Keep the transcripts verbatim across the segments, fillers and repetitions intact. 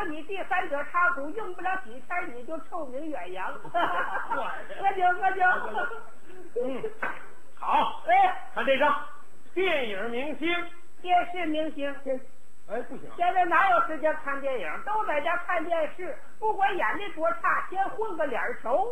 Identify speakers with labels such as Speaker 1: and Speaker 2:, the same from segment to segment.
Speaker 1: 你第三者插股，用不了几天你就臭名远扬。喝酒喝酒。
Speaker 2: 嗯，好。
Speaker 1: 哎，
Speaker 2: 看这张电影明星、
Speaker 1: 电视明星。
Speaker 2: 哎，不行，
Speaker 1: 现在哪有时间看电影？都在家看电视，不管演的多差，先混个脸熟。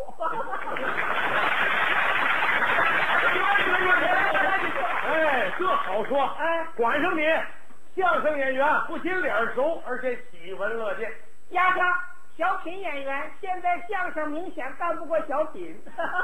Speaker 2: 哎，这好说。
Speaker 1: 哎，
Speaker 2: 管上你，相声演员不仅脸熟，而且喜闻乐见。
Speaker 1: 加上小品演员，现在相声明显干不过小品。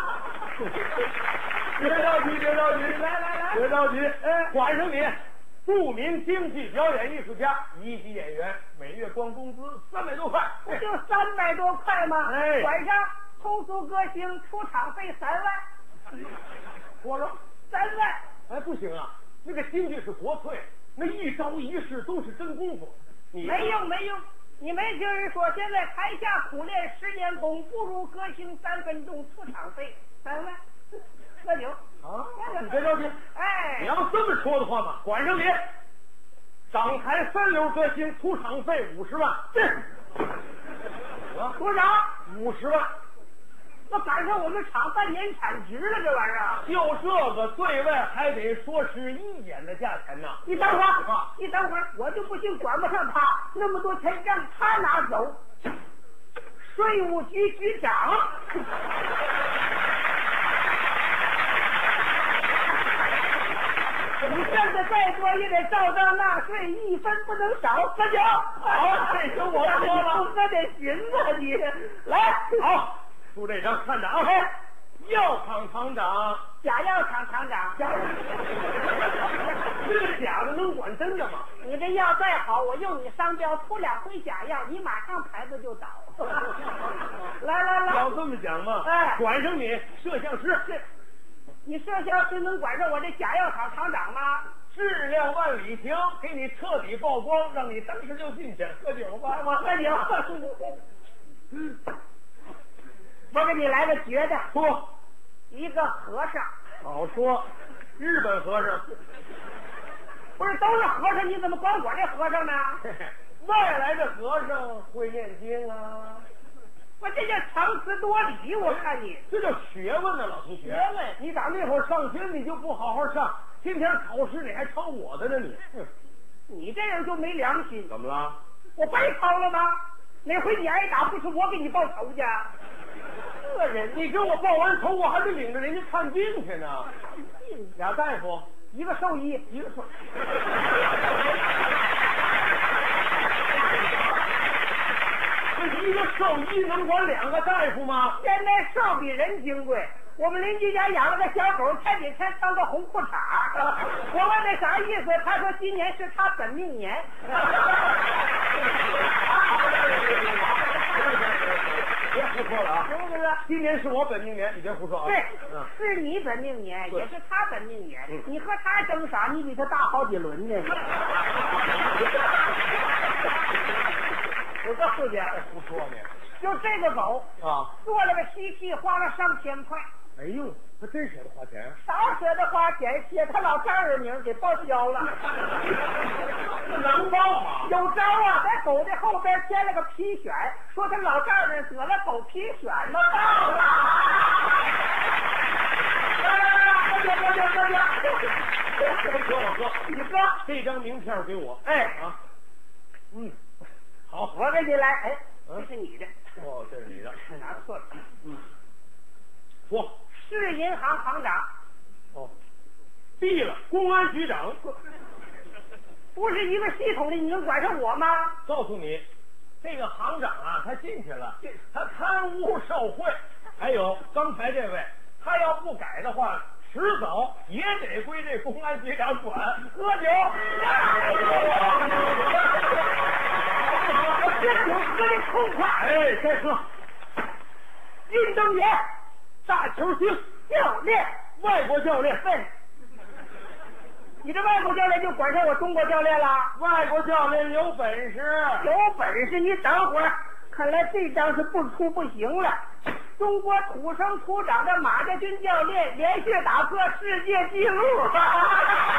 Speaker 2: 别着急，别着急，
Speaker 1: 来来来，
Speaker 2: 别着急。
Speaker 1: 哎，
Speaker 2: 管上你。著名京剧表演艺术家，一级演员，每月光工资三百多块，
Speaker 1: 不就三百多块吗？
Speaker 2: 哎，
Speaker 1: 晚上通俗歌星出场费三万，
Speaker 2: 多少？
Speaker 1: 三万。
Speaker 2: 哎，不行啊，那个京剧是国粹，那一招一式都是真功夫。你
Speaker 1: 没用没用，你没听人说，现在台下苦练十年功，不如歌星三分钟出场费三万。喝酒
Speaker 2: 啊！你别着急，
Speaker 1: 哎，
Speaker 2: 你要这么说的话嘛，管上你。港台三流歌星出场费五十万，这
Speaker 1: 啊多少？
Speaker 2: 五十万，
Speaker 1: 那赶上我们厂半年产值了，这玩意儿。
Speaker 2: 就这个对外还得说是一眼的价钱呢。
Speaker 1: 你等会儿，你等会儿，我就不信管不上他，那么多钱让他拿走。税务局局长。你挣的再多也得照章纳税，一分不能少。喝酒，
Speaker 2: 好，这个我说了，
Speaker 1: 喝点行啊你。来，
Speaker 2: 好，出这张看着啊。药厂厂长，
Speaker 1: 假药厂厂长，
Speaker 2: 假这个假的能管真的吗？
Speaker 1: 你这药再好，我用你商标出两回假药，你马上牌子就倒。来来来，
Speaker 2: 要这么讲嘛，
Speaker 1: 哎，
Speaker 2: 管上你摄像师。
Speaker 1: 是。你摄像师能管上我这假药厂厂长吗？
Speaker 2: 质量万里行，给你彻底曝光，让你当时就进去喝酒吧。
Speaker 1: 我喝酒。我给你来个绝的，
Speaker 2: 说
Speaker 1: 一个和尚。
Speaker 2: 好说，日本和尚。
Speaker 1: 不是都是和尚，你怎么管我这和尚呢？
Speaker 2: 外来的和尚会念经啊。
Speaker 1: 我这叫强词夺理，我看你
Speaker 2: 这叫学问呢，老同学。
Speaker 1: 学问，
Speaker 2: 你打那会儿上学你就不好好上，今天考试你还抄我的呢你。
Speaker 1: 你这人就没良心。
Speaker 2: 怎么了？
Speaker 1: 我白抄了吗？哪回你挨打不是我给你报仇去？这人，
Speaker 2: 你给我报完仇，我还得领着人家看病去呢。俩大夫，
Speaker 1: 一个兽医，
Speaker 2: 一个兽。一个兽医能管两个大夫吗？
Speaker 1: 现在兽比人金贵。我们邻居家养了个小狗，前几天穿个红裤衩。我问他啥意思，他说今年是他本命年。
Speaker 2: 别胡说了啊！
Speaker 1: 是不是？
Speaker 2: 今年是我本命年，你别胡说啊！
Speaker 1: 对，嗯、是你本命年，也是他本命年。嗯、你和他争啥？你比他大好几轮呢。我告诉你，
Speaker 2: 胡说呢！
Speaker 1: 就这个狗
Speaker 2: 啊，
Speaker 1: 做了个 C T， 花了上千块。
Speaker 2: 哎呦，他真舍得花钱？
Speaker 1: 少舍得花钱，写他老丈人名给报销了。
Speaker 2: 能报吗？
Speaker 1: 有招啊，在狗的后边签了个批选，说他老丈人得了狗批选了，报了。来来来，喝酒喝酒喝酒！
Speaker 2: 我喝我喝，
Speaker 1: 你喝
Speaker 2: 这张名片给我。
Speaker 1: 哎
Speaker 2: 啊，嗯，好，
Speaker 1: 我给你来。哎，这是你的。
Speaker 2: 哦，这是你的，
Speaker 1: 拿错了。
Speaker 2: 嗯，说。
Speaker 1: 市银行行长。
Speaker 2: 哦，毙了，公安局长。
Speaker 1: 不是一个系统的，你能管上我吗？
Speaker 2: 告诉你，这个行长啊，他进去了，他贪污受贿，还有刚才这位，他要不改的话，迟早也得归这公安局长管。喝酒，这酒喝的痛快。哎，再喝。运动员，大球星，教练，外国教练。对。你这外国教练就管上我中国教练了？外国教练有本事，有本事！你等会儿，看来这张是不出不行了。中国土生土长的马家军教练连续打破世界纪录。